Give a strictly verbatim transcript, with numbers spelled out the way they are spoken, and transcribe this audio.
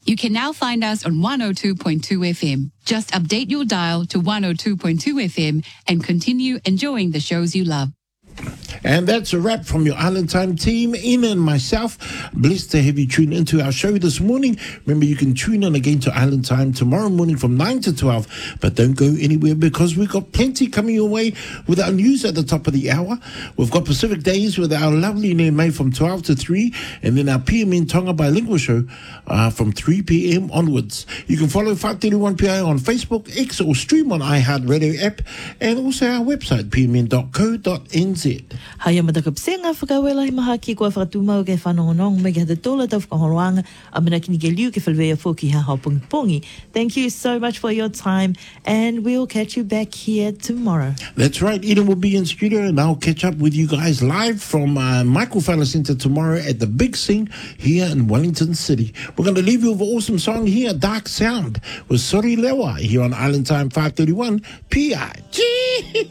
You can now find us on one oh two point two F M. Just update your dial to one oh two point two F M and continue enjoying the shows you love. And that's a wrap from your Island Time team, Ina and myself. Blessed to have you tune into our show this morning. Remember, you can tune in again to Island Time tomorrow morning from nine to twelve. But don't go anywhere because we've got plenty coming your way with our news at the top of the hour. We've got Pacific Days with our lovely Name May from twelve to three. And then our P M N Tonga Bilingual show uh, from three p.m. onwards. You can follow five thirty-one P I on Facebook, X, or stream on iHeartRadio app. And also our website, p m n dot co dot n z. Haya matakap senga whakawela hi maha ki kua whakatumau ke whanongonong me ke hata tola tau whakahoroanga a mena kini ke liu ke whalwea fōki ha hao pungi pungi. Thank you so much for your time and we'll catch you back here tomorrow. That's right. Eden will be in studio and I'll catch up with you guys live from uh, Michael Fowler Centre tomorrow at the Big Sing here in Wellington City. We're going to leave you with an awesome song here, Dark Sound, with Sori Lewa here on Island Time five thirty-one P I. Gee!